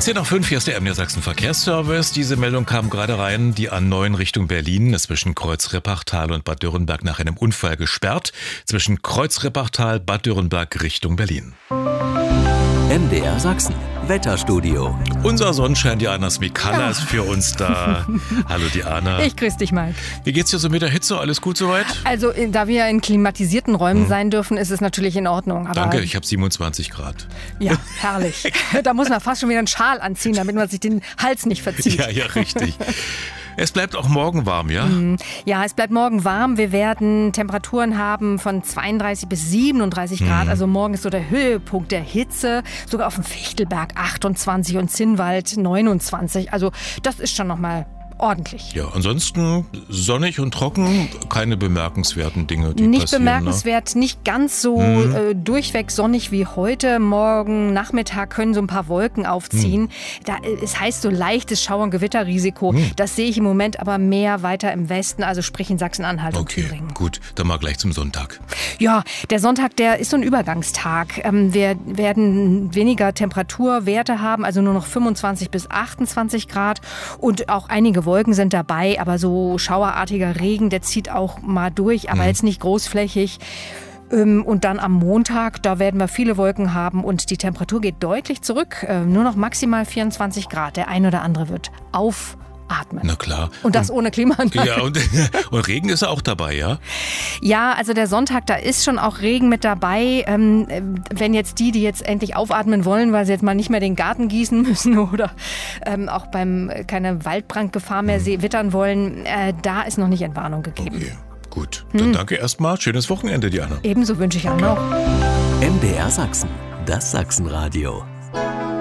10:05 hier ist der MDR Sachsen Verkehrsservice. Diese Meldung kam gerade rein. Die A9 Richtung Berlin ist zwischen Kreuz-Rippachtal und Bad Dürrenberg nach einem Unfall gesperrt. Zwischen Kreuz-Rippachtal, Bad Dürrenberg Richtung Berlin. MDR Sachsen Wetterstudio. Unser Sonnenschein, Diana Smikala, ist für uns da. Hallo Diana. Ich grüße dich, Mike. Wie geht's dir so mit der Hitze? Alles gut soweit? Also, da wir in klimatisierten Räumen sein dürfen, ist es natürlich in Ordnung. Aber Danke, ich habe 27 Grad. Ja, herrlich. Da muss man fast schon wieder einen Schal anziehen, damit man sich den Hals nicht verzieht. Ja, richtig. Es bleibt auch morgen warm, ja? Ja, es bleibt morgen warm. Wir werden Temperaturen haben von 32 bis 37 Grad. Also morgen ist so der Höhepunkt der Hitze. Sogar auf dem Fichtelberg 28 und Zinnwald 29. Also das ist schon nochmal ordentlich. Ja, ansonsten sonnig und trocken, keine bemerkenswerten Dinge, die nicht passieren. Bemerkenswert, nicht ganz so durchweg sonnig wie heute. Morgen Nachmittag können so ein paar Wolken aufziehen. Es heißt so leichtes Schauer- und Gewitterrisiko. Das sehe ich im Moment aber mehr weiter im Westen, also sprich in Sachsen-Anhalt und Thüringen. Gut, dann mal gleich zum Sonntag. Ja, der Sonntag, der ist so ein Übergangstag. Wir werden weniger Temperaturwerte haben, also nur noch 25 bis 28 Grad und auch einige Wolken sind dabei, aber so schauerartiger Regen, der zieht auch mal durch, aber jetzt nicht großflächig. Und dann am Montag, da werden wir viele Wolken haben und die Temperatur geht deutlich zurück. Nur noch maximal 24 Grad. Der ein oder andere wird aufatmen. Na klar. Und das ohne Klimaanlage. Ja, und Regen ist auch dabei, ja? Ja, also der Sonntag, da ist schon auch Regen mit dabei. Wenn jetzt die jetzt endlich aufatmen wollen, weil sie jetzt mal nicht mehr den Garten gießen müssen oder auch keine Waldbrandgefahr mehr wittern wollen, da ist noch nicht Entwarnung gegeben. Okay, gut. Dann danke erstmal. Schönes Wochenende, Diana. Ebenso wünsche ich auch noch. MDR Sachsen, das Sachsenradio.